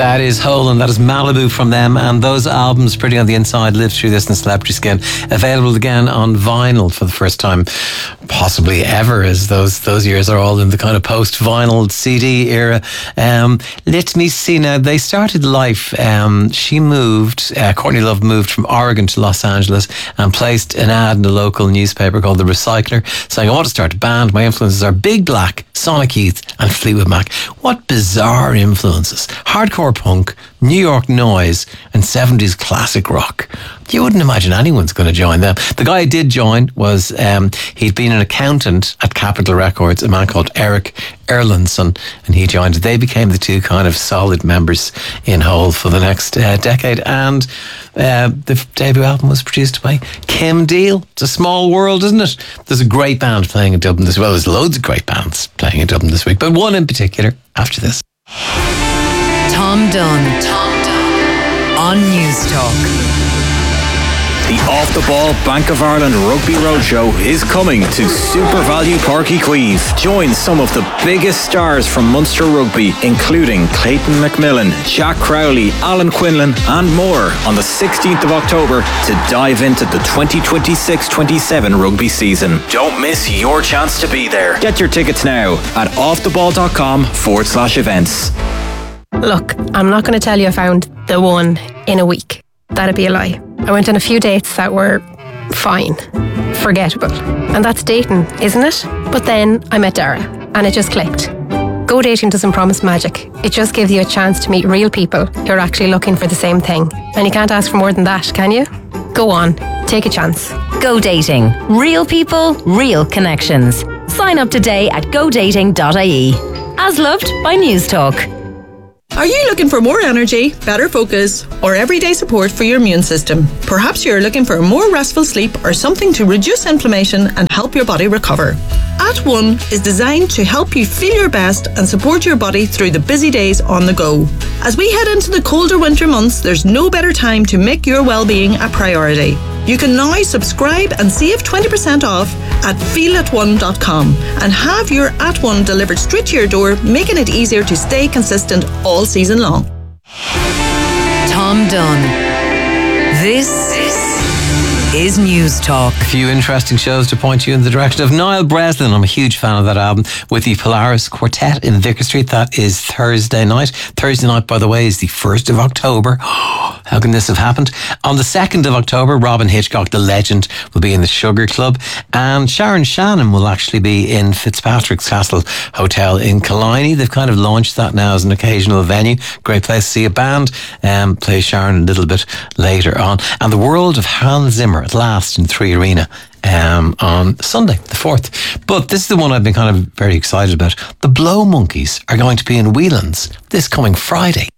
That is Hole and that is Malibu from them, and those albums, Pretty on the Inside, Live Through This and Celebrity Skin, available again on vinyl for the first time possibly ever, as those years are all in the kind of post-vinyl CD era. Let me see now, they started life, she moved, Courtney Love moved from Oregon to Los Angeles and placed an ad in a local newspaper called The Recycler saying, I want to start a band, my influences are Big Black, Sonic Youth and Fleetwood Mac. What bizarre influences. Hardcore punk, New York noise and 70s classic rock. You wouldn't imagine anyone's going to join them. The guy who did join was, he'd been an accountant at Capitol Records, a man called Eric Erlandson, and he joined. They became the two kind of solid members in Hole for the next decade, and the debut album was produced by Kim Deal. It's a small world, isn't it? There's a great band playing in Dublin as well. There's loads of great bands playing in Dublin this week, but one in particular after this. Tom Dunn on News Talk. The Off the Ball Bank of Ireland Rugby Roadshow is coming to Super Value Páirc Uí Chaoimh. Join some of the biggest stars from Munster Rugby, including Clayton McMillan, Jack Crowley, Alan Quinlan and more on the 16th of October to dive into the 2026-27 rugby season. Don't miss your chance to be there. Get your tickets now at offtheball.com/events. Look, I'm not going to tell you I found the one in a week. That'd be a lie. I went on a few dates that were fine, forgettable. And that's dating, isn't it? But then I met Dara and it just clicked. Go dating doesn't promise magic. It just gives you a chance to meet real people who are actually looking for the same thing. And you can't ask for more than that, can you? Go on, take a chance. Go Dating. Real people, real connections. Sign up today at godating.ie. As loved by News Talk. Are you looking for more energy, better focus, or everyday support for your immune system? Perhaps you're looking for more restful sleep or something to reduce inflammation and help your body recover. At One is designed to help you feel your best and support your body through the busy days on the go. As we head into the colder winter months, there's no better time to make your well-being a priority. You can now subscribe and save 20% off at feelatone.com and have your At One delivered straight to your door, making it easier to stay consistent all season long. Tom Dunn. This is News Talk. A few interesting shows to point you in the direction of Niall Breslin. I'm a huge fan of that album with the Polaris Quartet in Vicar Street. That is Thursday night. Thursday night, by the way, is the 1st of October. How can this have happened? On the 2nd of October, Robin Hitchcock, the legend, will be in the Sugar Club, and Sharon Shannon will actually be in Fitzpatrick's Castle Hotel in Killiney. They've kind of launched that now as an occasional venue. Great place to see a band. Play Sharon a little bit later on. And the world of Hans Zimmer at last in 3 Arena on Sunday the 4th. But this is the one I've been kind of very excited about. The Blow Monkeys are going to be in Whelan's this coming Friday.